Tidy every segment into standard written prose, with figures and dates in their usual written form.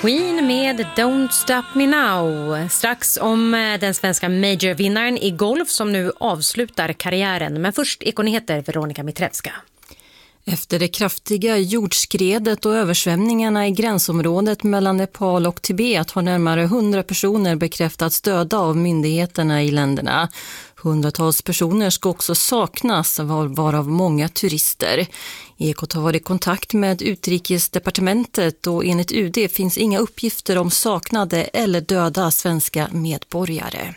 Queen med Don't Stop Me Now. Strax om den svenska majorvinnaren i golf som nu avslutar karriären. Men först ekonyheter, Veronica Mitrevska. Efter det kraftiga jordskredet och översvämningarna i gränsområdet mellan Nepal och Tibet har närmare 100 personer bekräftats döda av myndigheterna i länderna. Hundratals personer ska också saknas, varav många turister. Ekot har varit i kontakt med utrikesdepartementet och enligt UD finns inga uppgifter om saknade eller döda svenska medborgare.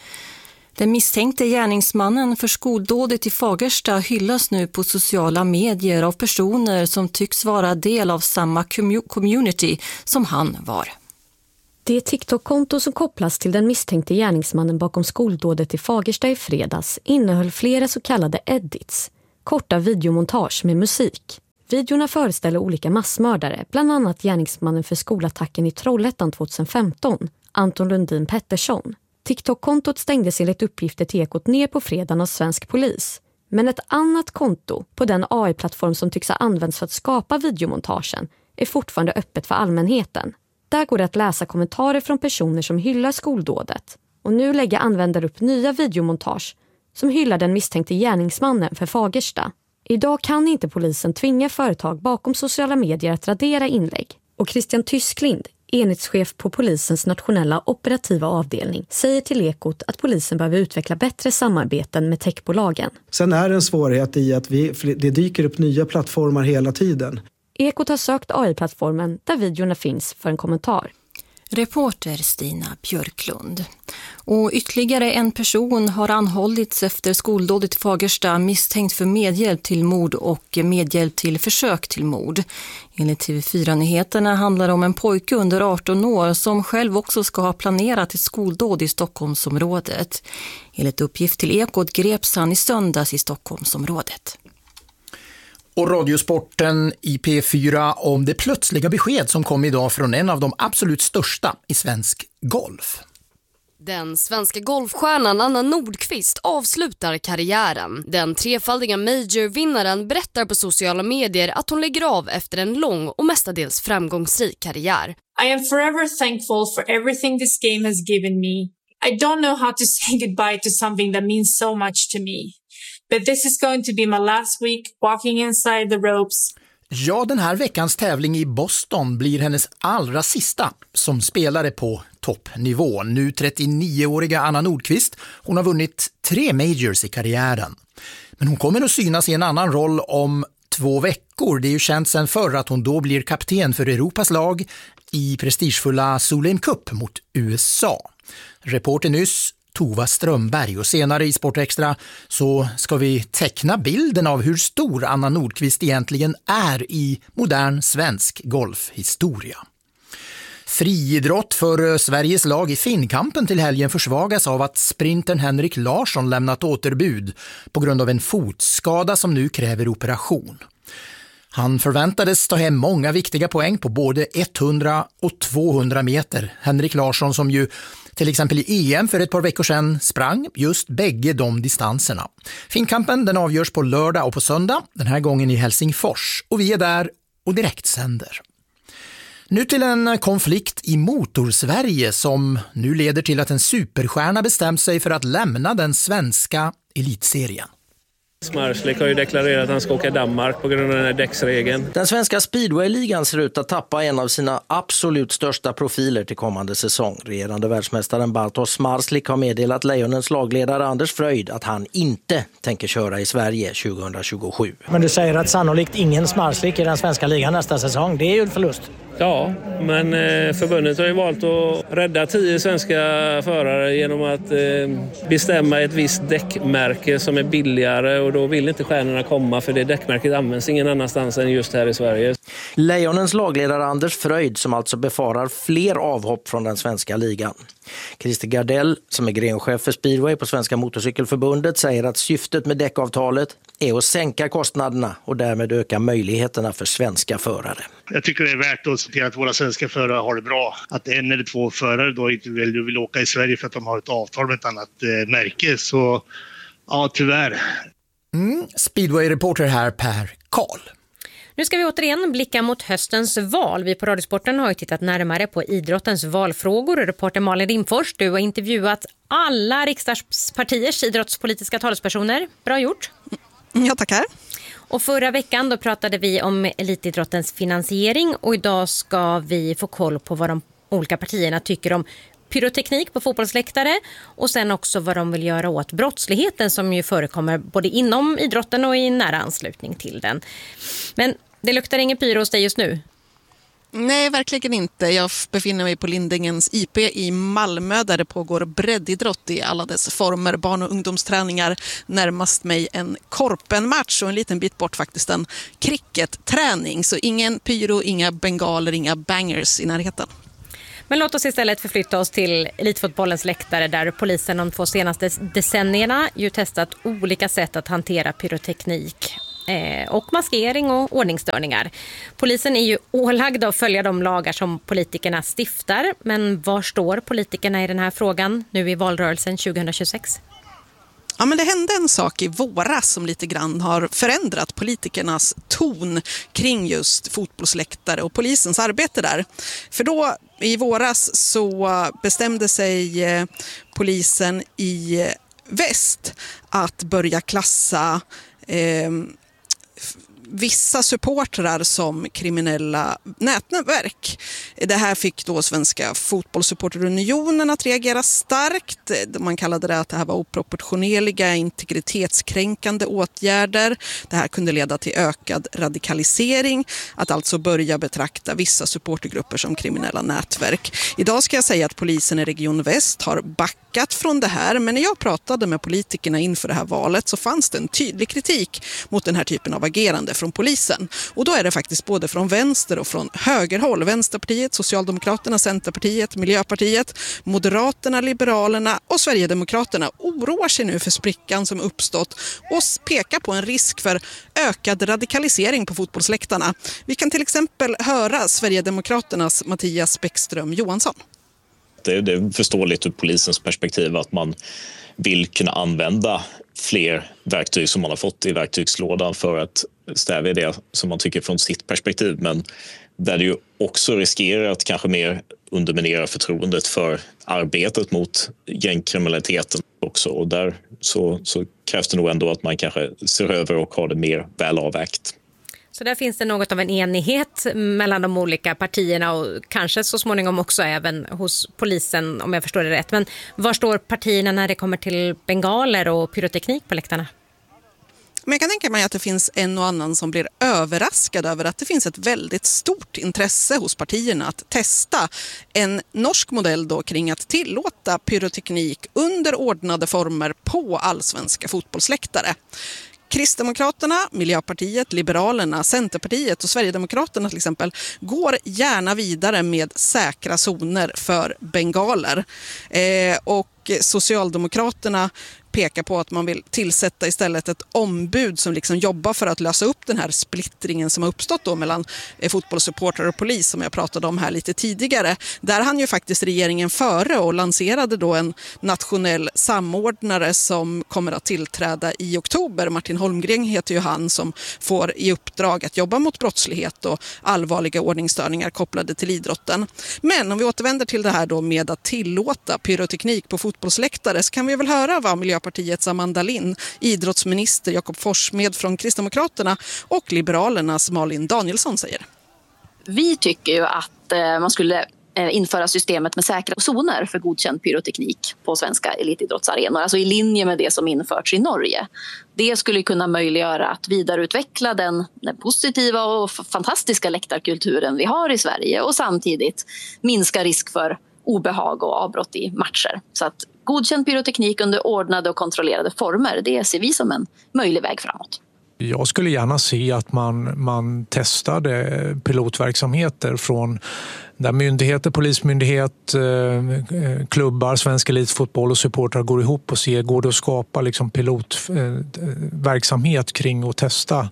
Den misstänkte gärningsmannen för skoldådet i Fagersta hyllas nu på sociala medier av personer som tycks vara del av samma community som han var. Det TikTok-konto som kopplas till den misstänkte gärningsmannen bakom skoldådet i Fagersta i fredags innehöll flera så kallade edits, korta videomontage med musik. Videorna föreställer olika massmördare, bland annat gärningsmannen för skolattacken i Trollhättan 2015, Anton Lundin Pettersson. TikTok-kontot stängdes enligt uppgifter till Ekot ner på fredagen av svensk polis. Men ett annat konto på den AI-plattform som tycks ha använts för att skapa videomontagen är fortfarande öppet för allmänheten. Där går det att läsa kommentarer från personer som hyllar skoldådet. Och nu lägger användare upp nya videomontage som hyllar den misstänkte gärningsmannen för Fagersta. Idag kan inte polisen tvinga företag bakom sociala medier att radera inlägg. Och Christian Tysklind, enhetschef på polisens nationella operativa avdelning, säger till Ekot att polisen behöver utveckla bättre samarbeten med techbolagen. Sen är det en svårighet i att det dyker upp nya plattformar hela tiden. Ekot har sökt AI-plattformen där videorna finns för en kommentar. Reporter Stina Björklund. Och ytterligare en person har anhållits efter skoldådet i Fagersta misstänkt för medhjälp till mord och medhjälp till försök till mord. Enligt TV4-nyheterna handlar det om en pojke under 18 år som själv också ska ha planerat ett skoldåd i Stockholmsområdet. Enligt uppgift till Ekot greps han i söndags i Stockholmsområdet. Och radiosporten i P4 om det plötsliga besked som kom idag från en av de absolut största i svensk golf. Den svenska golfstjärnan Anna Nordqvist avslutar karriären. Den trefaldiga majorvinnaren berättar på sociala medier att hon lägger av efter en lång och mestadels framgångsrik karriär. I am forever thankful for everything this game has given me. I don't know how to say goodbye to something that means so much to me. But this is going to be my last week walking inside the ropes. Ja, den här veckans tävling i Boston blir hennes allra sista som spelare på toppnivå. Nu 39-åriga Anna Nordqvist, hon har vunnit 3 majors i karriären. Men hon kommer att synas i en annan roll om 2 veckor. Det är ju känt sedan förr att hon då blir kapten för Europas lag i prestigefulla Solheim Cup mot USA. Reporter nyss Tova Strömberg, och senare i Sportextra så ska vi teckna bilden av hur stor Anna Nordqvist egentligen är i modern svensk golfhistoria. Friidrott för Sveriges lag i Finnkampen till helgen försvagas av att sprintern Henrik Larsson lämnat återbud på grund av en fotskada som nu kräver operation. Han förväntades ta hem många viktiga poäng på både 100 och 200 meter. Henrik Larsson som ju till exempel i EM för ett par veckor sedan sprang just bägge de distanserna. Finnkampen den avgörs på lördag och på söndag, den här gången i Helsingfors. Och vi är där och direktsänder. Nu till en konflikt i Motorsverige som nu leder till att en superstjärna bestämt sig för att lämna den svenska elitserien. Smarslik har ju deklarerat att han ska åka Danmark på grund av den här däcksregeln. Den svenska speedway-ligan ser ut att tappa en av sina absolut största profiler till kommande säsong. Regerande världsmästaren Bartosz Smarslik har meddelat Lejonens lagledare Anders Fröjd att han inte tänker köra i Sverige 2027. Men du säger att sannolikt ingen Smarslik i den svenska ligan nästa säsong. Det är ju en förlust. Ja, men förbundet har ju valt att rädda 10 svenska förare genom att bestämma ett visst däckmärke som är billigare, och då vill inte stjärnorna komma för det däckmärket används ingen annanstans än just här i Sverige. Lejonens lagledare Anders Fröjd som alltså befarar fler avhopp från den svenska ligan. Christer Gardell som är grenchef för speedway på Svenska Motorcykelförbundet säger att syftet med däckavtalet är att sänka kostnaderna och därmed öka möjligheterna för svenska förare. Jag tycker det är värt att se till att våra svenska förare har det bra. Att 1 eller 2 förare då inte vill åka i Sverige för att de har ett avtal med ett annat märke. Så ja, tyvärr. Speedway-reporter här Per Karl. Nu ska vi återigen blicka mot höstens val. Vi på Radiosporten har ju tittat närmare på idrottens valfrågor. Reporter Malin Rimfors, du har intervjuat alla riksdagspartiers idrottspolitiska talespersoner. Bra gjort. Ja, tackar. Och förra veckan då pratade vi om elitidrottens finansiering och idag ska vi få koll på vad de olika partierna tycker om pyroteknik på fotbollsläktare och sen också vad de vill göra åt brottsligheten som ju förekommer både inom idrotten och i nära anslutning till den. Men det luktar ingen pyro hos dig just nu? Nej, verkligen inte. Jag befinner mig på Lindängens IP i Malmö där det pågår breddidrott i alla dess former. Barn- och ungdomsträningar, närmast mig en korpenmatch och en liten bit bort faktiskt en cricketträning. Så ingen pyro, inga bengaler, inga bangers i närheten. Men låt oss istället förflytta oss till elitfotbollens läktare där polisen de 2 senaste decennierna ju testat olika sätt att hantera pyroteknik och maskering och ordningsstörningar. Polisen är ju ålagda att följa de lagar som politikerna stiftar, men var står politikerna i den här frågan nu i valrörelsen 2026? Ja, men det hände en sak i våras som lite grann har förändrat politikernas ton kring just fotbollsläktare och polisens arbete där. För då i våras så bestämde sig polisen i väst att börja klassa vissa supportrar som kriminella nätverk. Det här fick då Svenska fotbollssupporterunionen att reagera starkt. Man kallade det att det här var oproportionerliga, integritetskränkande åtgärder. Det här kunde leda till ökad radikalisering, att alltså börja betrakta vissa supportergrupper som kriminella nätverk. Idag ska jag säga att polisen i Region Väst har backat från det här, men när jag pratade med politikerna inför det här valet så fanns det en tydlig kritik mot den här typen av agerande från polisen. Och då är det faktiskt både från vänster och från högerhåll. Vänsterpartiet, Socialdemokraterna, Centerpartiet, Miljöpartiet, Moderaterna, Liberalerna och Sverigedemokraterna oroar sig nu för sprickan som uppstått och pekar på en risk för ökad radikalisering på fotbollsläktarna. Vi kan till exempel höra Sverigedemokraternas Mattias Bäckström Johansson. Det är förståeligt ur polisens perspektiv att man vill kunna använda fler verktyg som man har fått i verktygslådan för att stävja det som man tycker från sitt perspektiv, men där det ju också riskerar att kanske mer underminera förtroendet för arbetet mot gängkriminaliteten också, och där så krävs det nog ändå att man kanske ser över och har det mer väl avvägt. Så där finns det något av en enighet mellan de olika partierna och kanske så småningom också även hos polisen, om jag förstår det rätt. Men var står partierna när det kommer till bengaler och pyroteknik på läktarna? Men jag kan tänka mig att det finns en och annan som blir överraskad över att det finns ett väldigt stort intresse hos partierna att testa en norsk modell då kring att tillåta pyroteknik under ordnade former på allsvenska fotbollsläktare. Kristdemokraterna, Miljöpartiet, Liberalerna, Centerpartiet och Sverigedemokraterna till exempel går gärna vidare med säkra zoner för bengaler. Och Socialdemokraterna pekar på att man vill tillsätta istället ett ombud som liksom jobbar för att lösa upp den här splittringen som har uppstått då mellan fotbollssupportrar och polis som jag pratade om här lite tidigare. Där han ju faktiskt regeringen före och lanserade då en nationell samordnare som kommer att tillträda i oktober. Martin Holmgren heter ju han, som får i uppdrag att jobba mot brottslighet och allvarliga ordningsstörningar kopplade till idrotten. Men om vi återvänder till det här då med att tillåta pyroteknik på fotbollsläktare så kan vi väl höra vad Miljöpartiets Amanda Lind, idrottsminister Jakob Forssmed från Kristdemokraterna och Liberalernas Malin Danielsson säger. Vi tycker ju att man skulle införa systemet med säkra zoner för godkänd pyroteknik på svenska elitidrottsarenor. Alltså i linje med det som införts i Norge. Det skulle kunna möjliggöra att vidareutveckla den positiva och fantastiska läktarkulturen vi har i Sverige och samtidigt minska risk för obehag och avbrott i matcher. Så att godkänd pyroteknik under ordnade och kontrollerade former, det ser vi som en möjlig väg framåt. Jag skulle gärna se att man testade pilotverksamheter från där myndigheter, polismyndighet, klubbar, svensk elitfotboll och supportrar går ihop och ser, går det att skapa liksom pilotverksamhet kring att testa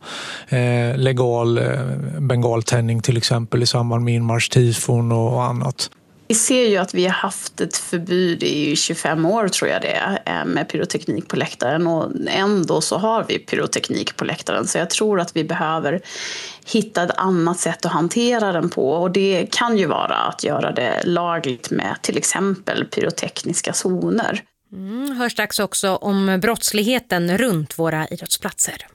legal bengaltändning till exempel i samband med inmarschtifon och annat. Vi ser ju att vi har haft ett förbud i 25 år tror jag det är, med pyroteknik på läktaren, och ändå så har vi pyroteknik på läktaren. Så jag tror att vi behöver hitta ett annat sätt att hantera den på, och det kan ju vara att göra det lagligt med till exempel pyrotekniska zoner. Hörs strax också om brottsligheten runt våra idrottsplatser.